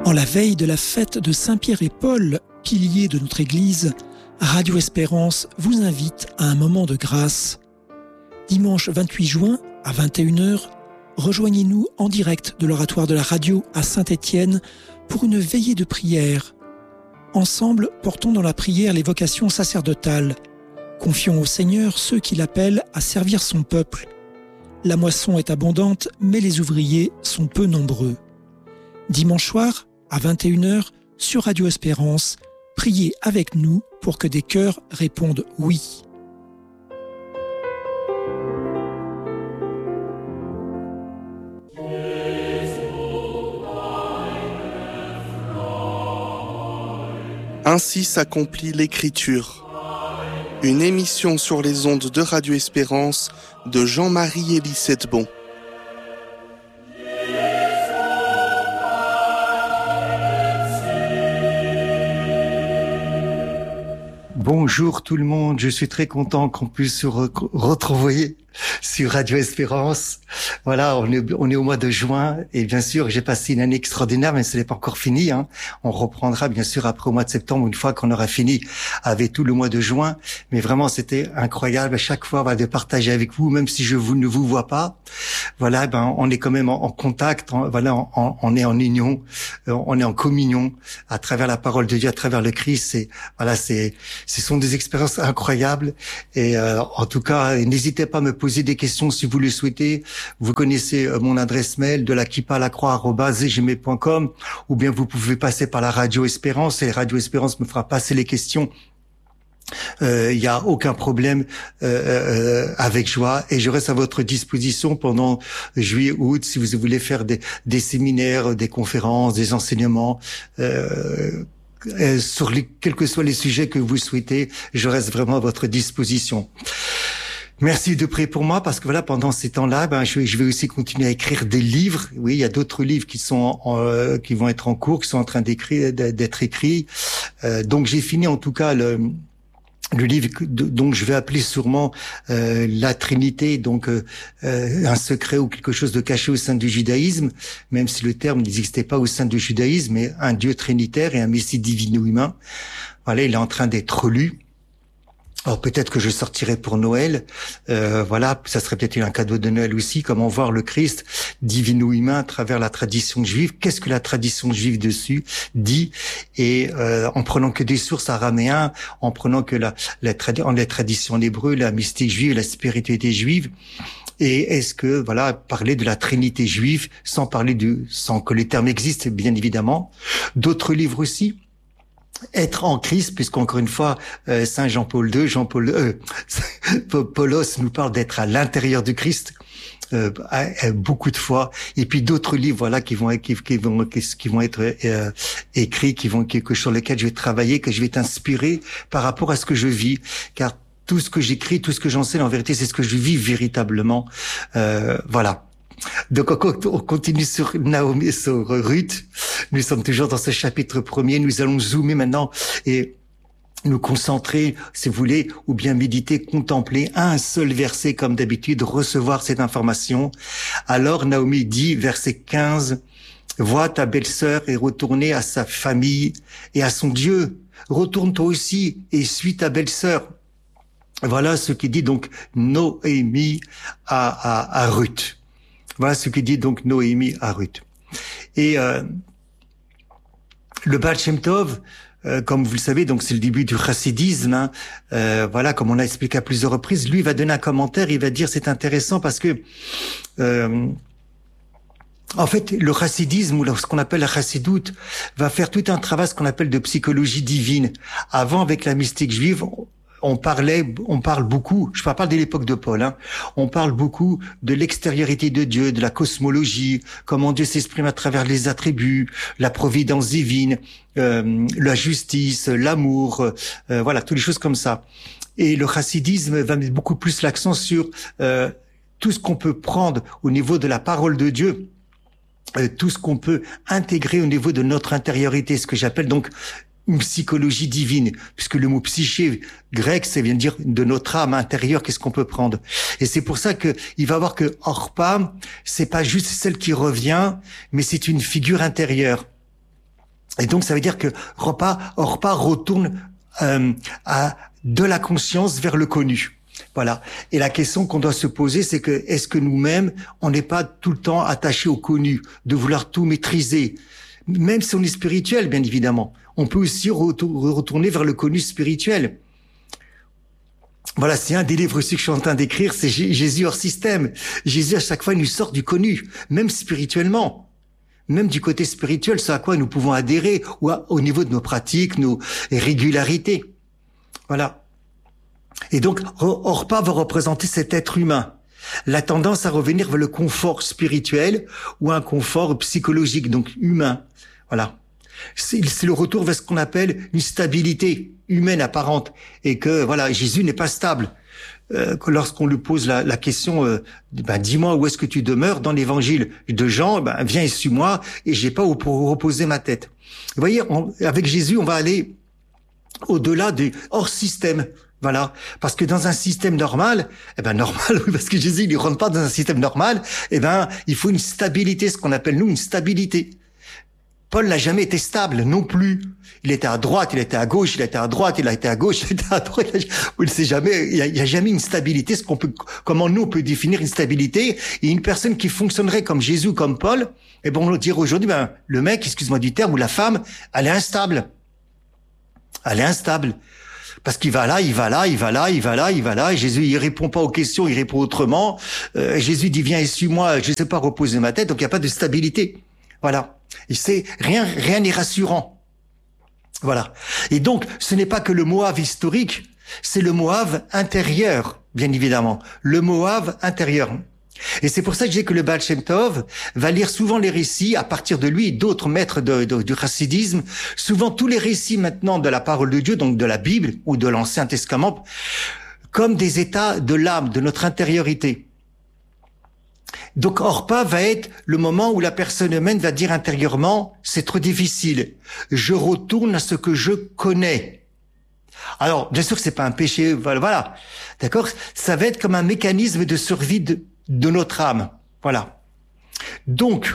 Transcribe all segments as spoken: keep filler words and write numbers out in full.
En la veille de la fête de Saint-Pierre et Paul, piliers de notre Église, Radio Espérance vous invite à un moment de grâce. Dimanche vingt-huit juin, à vingt et une heures, rejoignez-nous en direct de l'oratoire de la radio à Saint-Étienne pour une veillée de prière. Ensemble, portons dans la prière les vocations sacerdotales. Confions au Seigneur ceux qui l'appellent à servir son peuple. La moisson est abondante, mais les ouvriers sont peu nombreux. Dimanche soir, à vingt et une heures, sur Radio Espérance, priez avec nous pour que des cœurs répondent oui. Ainsi s'accomplit l'Écriture. Une émission sur les ondes de Radio Espérance de Jean-Marie Elie-Settebon. Bonjour tout le monde, je suis très content qu'on puisse se re- retrouver sur Radio Espérance. Voilà, on est, on est au mois de juin et bien sûr j'ai passé une année extraordinaire, mais ce n'est pas encore fini. Hein. On reprendra bien sûr après au mois de septembre, une fois qu'on aura fini avec tout le mois de juin. Mais vraiment c'était incroyable à chaque fois voilà, de partager avec vous, même si je vous, ne vous vois pas. Voilà, ben on est quand même en, en contact, en, voilà, en, en, on est en union, euh, on est en communion à travers la parole de Dieu, à travers le Christ. C'est voilà, c'est ce sont des expériences incroyables et euh, en tout cas, n'hésitez pas à me poser des questions si vous le souhaitez. Vous connaissez euh, mon adresse mail de la kippa à la croix arobase gmail point com ou bien vous pouvez passer par la Radio Espérance et Radio Espérance me fera passer les questions. Il euh, n'y a aucun problème euh, euh, avec joie et je reste à votre disposition pendant juillet, août si vous voulez faire des, des séminaires, des conférences, des enseignements euh, euh, sur les, quels que soient les sujets que vous souhaitez, je reste vraiment à votre disposition. Merci de prier pour moi parce que voilà pendant ces temps-là, ben je vais, je vais aussi continuer à écrire des livres. Oui, il y a d'autres livres qui sont en, euh, qui vont être en cours, qui sont en train d'écrire, d'être écrits. Euh, donc j'ai fini en tout cas le le livre donc je vais appeler sûrement euh, la Trinité, donc euh, un secret ou quelque chose de caché au sein du judaïsme, même si le terme n'existait pas au sein du judaïsme, mais un Dieu trinitaire et un Messie divino-humain. Voilà, il est en train d'être lu. Alors peut-être que je sortirai pour Noël, euh, voilà, ça serait peut-être un cadeau de Noël aussi, comment voir le Christ divino-humain à travers la tradition juive. Qu'est-ce que la tradition juive dessus dit? Et euh, en prenant que des sources araméennes, en prenant que la, la, tradi- la tradition hébreu, la mystique juive, la spiritualité juive. Et est-ce que voilà parler de la Trinité juive sans parler du, sans que les termes existent bien évidemment. D'autres livres aussi. Être en Christ, puisqu'encore une fois, euh, Saint Jean-Paul deux, Jean-Paul euh, Paulos nous parle d'être à l'intérieur du Christ euh, beaucoup de fois. Et puis d'autres livres, voilà, qui vont qui, qui vont qui vont être euh, écrits, qui vont que, que sur lesquels je vais travailler, que je vais t'inspirer par rapport à ce que je vis, car tout ce que j'écris, tout ce que j'enseigne, en vérité, c'est ce que je vis véritablement. Euh, voilà. Donc on continue sur Naomi, sur Ruth. Nous sommes toujours dans ce chapitre premier. Nous allons zoomer maintenant et nous concentrer, si vous voulez, ou bien méditer, contempler un seul verset comme d'habitude, recevoir cette information. Alors Naomi dit, verset quinze, « Vois ta belle-sœur et retournez à sa famille et à son Dieu. Retourne toi aussi et suis ta belle-sœur. » Voilà ce qui dit donc Noémie à, à, à Ruth. Voilà ce que dit donc Noémie à Ruth. Et euh, le Baal Shem Tov, euh, comme vous le savez, donc c'est le début du chassidisme. Hein, euh, voilà, comme on a expliqué à plusieurs reprises, lui il va donner un commentaire, il va dire c'est intéressant parce que euh, en fait le chassidisme ou ce qu'on appelle la chassidoute va faire tout un travail ce qu'on appelle de psychologie divine. Avant avec la mystique juive, on parlait, on parle beaucoup, je parle pas de l'époque de Paul, hein, on parle beaucoup de l'extériorité de Dieu, de la cosmologie, comment Dieu s'exprime à travers les attributs, la providence divine, euh, la justice, l'amour, euh, voilà, toutes les choses comme ça. Et le chassidisme va mettre beaucoup plus l'accent sur euh, tout ce qu'on peut prendre au niveau de la parole de Dieu, euh, tout ce qu'on peut intégrer au niveau de notre intériorité, ce que j'appelle donc une psychologie divine, puisque le mot psyché grec, ça vient de dire de notre âme intérieure, qu'est-ce qu'on peut prendre. Et c'est pour ça que il va voir que Orpa, c'est pas juste celle qui revient, mais c'est une figure intérieure. Et donc, ça veut dire que Orpa, Orpa retourne euh, à de la conscience vers le connu. Voilà. Et la question qu'on doit se poser, c'est que est-ce que nous-mêmes, on n'est pas tout le temps attachés au connu, de vouloir tout maîtriser, même si on est spirituel, bien évidemment. On peut aussi retourner vers le connu spirituel. Voilà, c'est un des livres aussi que je suis en train d'écrire, c'est Jésus hors système. Jésus, à chaque fois, il nous sort du connu, même spirituellement. Même du côté spirituel, ce à quoi nous pouvons adhérer, ou à, au niveau de nos pratiques, nos régularités. Voilà. Et donc, Orpa va représenter cet être humain. La tendance à revenir vers le confort spirituel ou un confort psychologique, donc humain. Voilà. C'est, c'est le retour vers ce qu'on appelle une stabilité humaine apparente. Et que, voilà, Jésus n'est pas stable. Euh, lorsqu'on lui pose la, la question, euh, ben, dis-moi où est-ce que tu demeures dans l'évangile de Jean, ben, viens et suis-moi et j'ai pas où pour reposer ma tête. Vous voyez, on, avec Jésus, on va aller au-delà du hors système. Voilà. Parce que dans un système normal, eh ben, normal, oui, parce que Jésus, il ne rentre pas dans un système normal, eh ben, il faut une stabilité, ce qu'on appelle, nous, une stabilité. Paul n'a jamais été stable, non plus. Il était à droite, il était à gauche, il était à droite, il a été à gauche, il était à droite. Il ne sait jamais, il n'y a, a jamais une stabilité. Ce qu'on peut, comment nous, on peut définir une stabilité? Et une personne qui fonctionnerait comme Jésus, comme Paul, eh ben, on va dire aujourd'hui, ben, le mec, excuse-moi du terme, ou la femme, elle est instable. Elle est instable. Parce qu'il va là, il va là, il va là, il va là, il va là, et Jésus, il répond pas aux questions, il répond autrement. Euh, Jésus dit, viens et suis-moi, je ne sais pas reposer ma tête, donc il n'y a pas de stabilité. Voilà. Et c'est, rien, rien n'est rassurant. Voilà. Et donc, ce n'est pas que le Moab historique, c'est le Moab intérieur, bien évidemment. Le Moab intérieur. Et c'est pour ça que je dis que le Baal Shem Tov va lire souvent les récits, à partir de lui et d'autres maîtres de, de, du chassidisme, souvent tous les récits maintenant de la parole de Dieu, donc de la Bible ou de l'Ancien Testament, comme des états de l'âme, de notre intériorité. Donc Orpa va être le moment où la personne humaine va dire intérieurement, c'est trop difficile, je retourne à ce que je connais. Alors, bien sûr que c'est pas un péché, voilà, voilà. D'accord? Ça va être comme un mécanisme de survie de de notre âme. Voilà. Donc,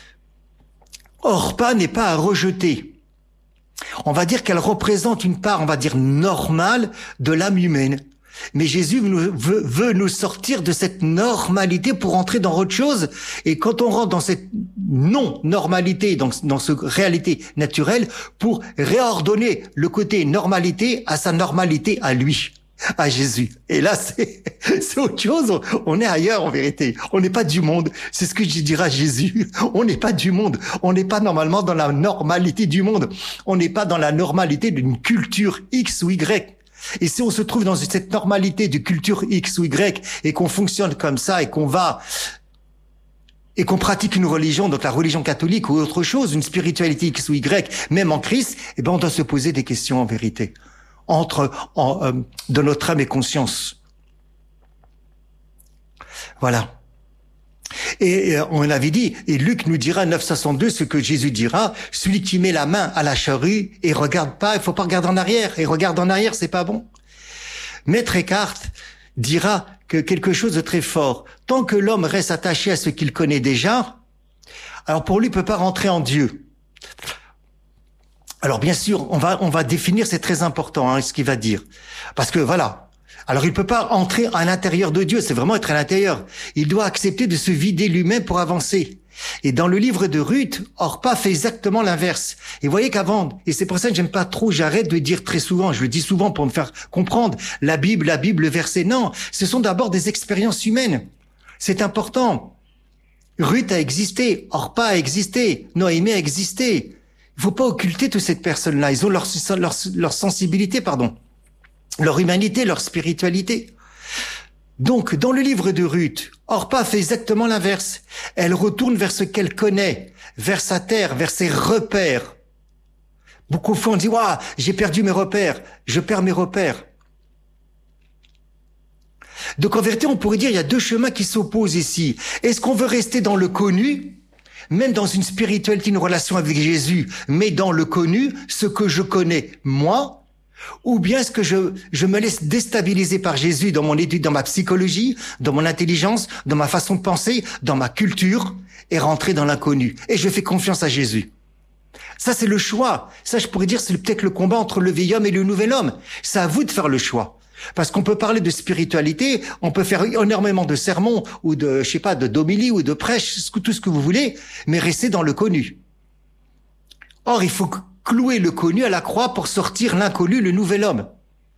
Orpa n'est pas à rejeter. On va dire qu'elle représente une part, on va dire, normale de l'âme humaine. Mais Jésus veut, veut, veut nous sortir de cette normalité pour entrer dans autre chose. Et quand on rentre dans cette non-normalité, dans, dans cette réalité naturelle, pour réordonner le côté normalité à sa normalité à lui. À Jésus. Et là, c'est, c'est autre chose. On est ailleurs, en vérité. On n'est pas du monde. C'est ce que je dirais à Jésus. On n'est pas du monde. On n'est pas normalement dans la normalité du monde. On n'est pas dans la normalité d'une culture X ou Y. Et si on se trouve dans cette normalité de culture X ou Y et qu'on fonctionne comme ça et qu'on va, et qu'on pratique une religion, donc la religion catholique ou autre chose, une spiritualité X ou Y, même en Christ, eh ben, on doit se poser des questions en vérité. Entre en, euh, de notre âme et conscience. Voilà. Et, et on avait dit, et Luc nous dira neuf soixante-deux ce que Jésus dira, celui qui met la main à la charrue et regarde pas, il faut pas regarder en arrière, et regarde en arrière, c'est pas bon. Maître Eckhart dira que quelque chose de très fort, tant que l'homme reste attaché à ce qu'il connaît déjà, alors pour lui il peut pas rentrer en Dieu. Alors bien sûr, on va on va définir, c'est très important hein, ce qu'il va dire, parce que voilà. Alors il peut pas entrer à l'intérieur de Dieu, c'est vraiment être à l'intérieur. Il doit accepter de se vider lui-même pour avancer. Et dans le livre de Ruth, Orpa fait exactement l'inverse. Et vous voyez qu'avant, et c'est pour ça que j'aime pas trop, j'arrête de dire très souvent, je le dis souvent pour me faire comprendre, la Bible, la Bible, le verset. Non, ce sont d'abord des expériences humaines. C'est important. Ruth a existé, Orpa a existé, Noémie a existé. Il faut pas occulter toutes ces personnes-là. Ils ont leur, leur, leur sensibilité, pardon, leur humanité, leur spiritualité. Donc, dans le livre de Ruth, Orpa fait exactement l'inverse. Elle retourne vers ce qu'elle connaît, vers sa terre, vers ses repères. Beaucoup de fois, on dit, waouh, j'ai perdu mes repères, je perds mes repères. Donc, en vérité, on pourrait dire, il y a deux chemins qui s'opposent ici. Est-ce qu'on veut rester dans le connu, même dans une spiritualité, une relation avec Jésus, mais dans le connu, ce que je connais, moi, ou bien est-ce que je, je me laisse déstabiliser par Jésus dans mon étude, dans ma psychologie, dans mon intelligence, dans ma façon de penser, dans ma culture, et rentrer dans l'inconnu. Et je fais confiance à Jésus. Ça, c'est le choix. Ça, je pourrais dire, c'est peut-être le combat entre le vieil homme et le nouvel homme. C'est à vous de faire le choix. Parce qu'on peut parler de spiritualité, on peut faire énormément de sermons ou de, je sais pas, de d'homélie ou de prêches, tout ce que vous voulez, mais rester dans le connu. Or, il faut clouer le connu à la croix pour sortir l'inconnu, le nouvel homme.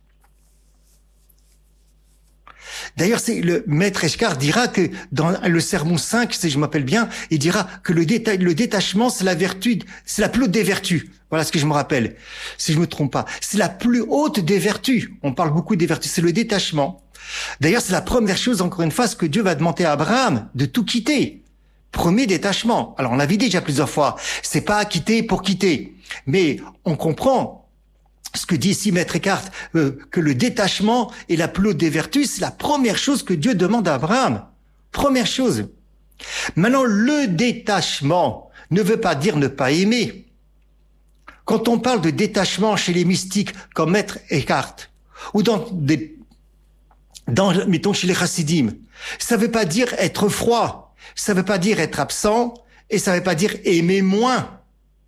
D'ailleurs, c'est le maître Eshkar dira que dans le sermon cinq, si je m'appelle bien, il dira que le, déta- le détachement, c'est la vertu, c'est la plus haute des vertus. Voilà ce que je me rappelle, si je me trompe pas. C'est la plus haute des vertus. On parle beaucoup des vertus, c'est le détachement. D'ailleurs, c'est la première chose, encore une fois, ce que Dieu va demander à Abraham, de tout quitter. Premier détachement. Alors, on l'a vu déjà plusieurs fois. C'est pas quitter pour quitter. Mais on comprend ce que dit ici Maître Eckhart, euh, que le détachement est la plus haute des vertus, c'est la première chose que Dieu demande à Abraham. Première chose. Maintenant, le détachement ne veut pas dire ne pas aimer. Quand on parle de détachement chez les mystiques, comme Maître Eckhart, ou dans des, dans, mettons, chez les chassidim, ça veut pas dire être froid, ça veut pas dire être absent, et ça veut pas dire aimer moins.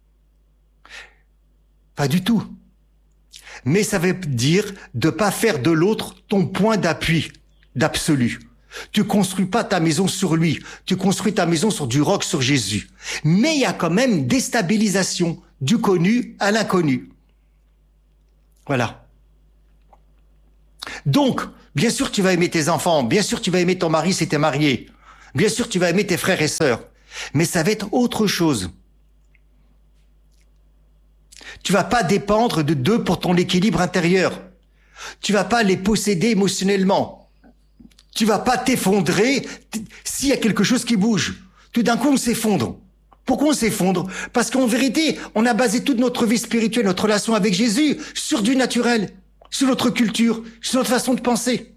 Pas du tout. Mais ça veut dire de pas faire de l'autre ton point d'appui, d'absolu. Tu construis pas ta maison sur lui, tu construis ta maison sur du roc, sur Jésus. Mais il y a quand même une déstabilisation du connu à l'inconnu. Voilà. Donc, bien sûr tu vas aimer tes enfants, bien sûr tu vas aimer ton mari si t'es marié, bien sûr tu vas aimer tes frères et sœurs, mais ça va être autre chose. Tu vas pas dépendre de d'eux pour ton équilibre intérieur. Tu vas pas les posséder émotionnellement. Tu vas pas t'effondrer s'il y a quelque chose qui bouge. Tout d'un coup, on s'effondre. Pourquoi on s'effondre? Parce qu'en vérité, on a basé toute notre vie spirituelle, notre relation avec Jésus, sur du naturel, sur notre culture, sur notre façon de penser.